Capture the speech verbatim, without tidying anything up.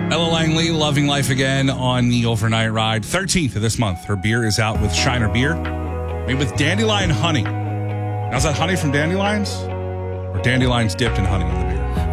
Ella Langley, Loving Life Again on the overnight ride. thirteenth of this month. Her beer is out with Shiner Beer, made with dandelion honey. Now, is that honey from dandelions? Or dandelions dipped in honey in the beer?